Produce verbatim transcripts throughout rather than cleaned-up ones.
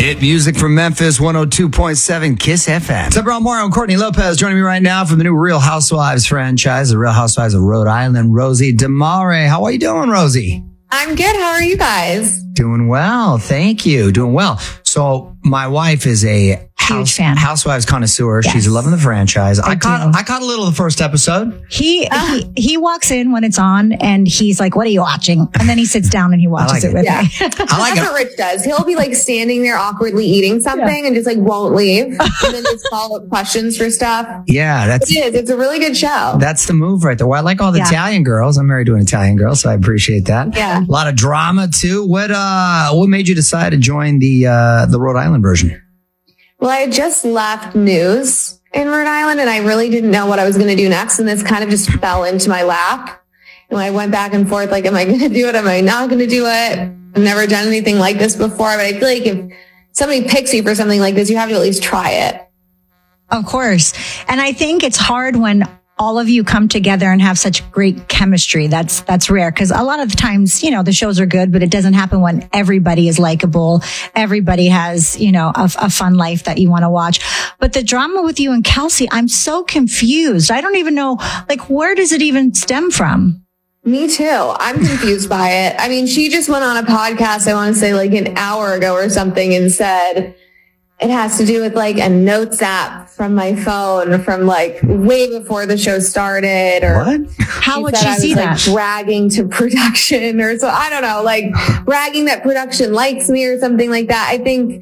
Hit music from Memphis, one oh two point seven Kiss F M. What's up, Ron Mario and Courtney Lopez joining me right now from the new Real Housewives franchise, the Real Housewives of Rhode Island, Rosie DeMare. How are you doing, Rosie? I'm good. How are you guys? Doing well. Thank you. Doing well. So my wife is a house, fan. Housewives connoisseur. Yes. She's loving the franchise. I, I caught do. I caught a little of the first episode. He, he he walks in when it's on and he's like, "What are you watching?" And then he sits down and he watches like it it. with Yeah. me. I like That's it. what Rich does. He'll be like standing there awkwardly eating something and just like won't leave. And then just follow up questions for stuff. Yeah, that's It is. It's a really good show. that's the move right there. Well, I like all the Yeah. Italian girls. I'm married to an Italian girl, so I appreciate that. Yeah. A lot of drama too. What uh what made you decide to join the uh the Rhode Island version? Well, I had just left news in Rhode Island and I really didn't know what I was going to do next. And this kind of just fell into my lap. And I went back and forth, like, am I going to do it? Am I not going to do it? I've never done anything like this before, but I feel like if somebody picks you for something like this, you have to at least try it. Of course. And I think it's hard when all of you come together and have such great chemistry. That's, that's rare. Cause a lot of the times, you know, the shows are good, but it doesn't happen when everybody is likable. Everybody has, you know, a, a fun life that you want to watch. But the drama with you and Kelsey, I'm so confused. I don't even know, like, where does it even stem from? Me too. I'm confused by it. I mean, she just went on a podcast, I want to say like an hour ago or something, and said it has to do with like a notes app from my phone from like way before the show started. Or What? How would said she I was, see like, that? bragging to production or so. I don't know, like bragging that production likes me or something like that. I think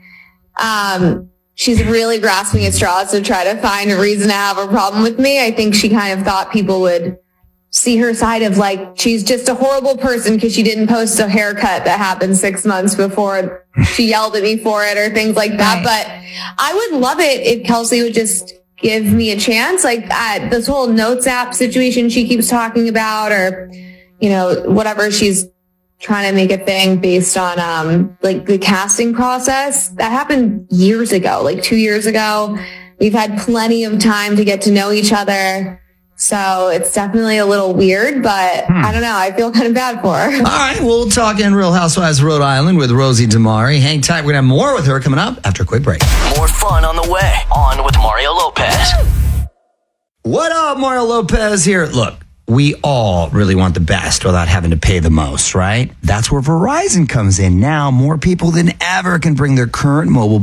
um, she's really grasping at straws to try to find a reason to have a problem with me. I think she kind of thought people would see her side of like, she's just a horrible person because she didn't post a haircut that happened six months before she yelled at me for it or things like that. Right. But I would love it if Kelsey would just give me a chance. Like uh, this whole notes app situation she keeps talking about, or, you know, whatever she's trying to make a thing based on, um, like the casting process that happened years ago, like two years ago. We've had plenty of time to get to know each other. So it's definitely a little weird, but Hmm. I don't know. I feel kind of bad for her. All right, we'll talk in Real Housewives of Rhode Island with Rosie DeMare. Hang tight. We're going to have more with her coming up after a quick break. More fun on the way. On with Mario Lopez. What up, Mario Lopez here. Look, we all really want the best without having to pay the most, right? That's where Verizon comes in. Now, more people than ever can bring their current mobile